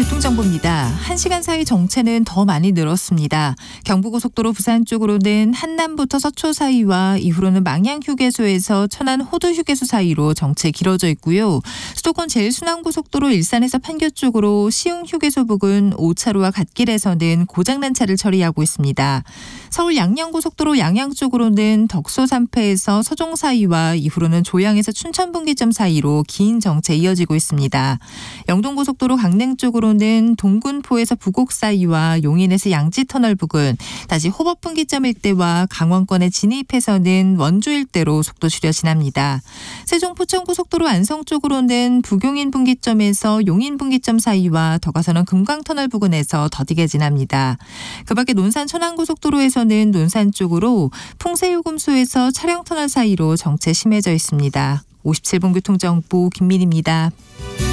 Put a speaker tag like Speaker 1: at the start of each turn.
Speaker 1: 교통정보입니다. 1시간 사이 정체는 더 많이 늘었습니다. 경부고속도로 부산 쪽으로는 한남부터 서초 사이와 이후로는 망양휴게소에서 천안 호두휴게소 사이로 정체 길어져 있고요. 수도권 제일순환고속도로 일산에서 판교 쪽으로 시흥휴게소 부근 5차로와 갓길에서는 고장난 차를 처리하고 있습니다. 서울 양양고속도로 양양 쪽으로는 덕소 3패에서 서종 사이와 이후로는 조양에서 춘천분기점 사이로 긴 정체 이어지고 있습니다. 영동고속도로 강릉 쪽으로는 동군포에서 부곡 사이와 용인에서 양지터널 부근, 다시 호법분기점 일대와 강원권에 진입해서는 원주 일대로 속도 줄여 지납니다. 세종 포천고속도로 안성 쪽으로는 부경인 분기점에서 용인 분기점 사이와 더 가서는 금강터널 부근에서 더디게 지납니다. 그 밖에 논산 천안고속도로에서는 논산 쪽으로 풍세요금소에서 차량터널 사이로 정체 심해져 있습니다. 57분 교통정보 김민희입니다.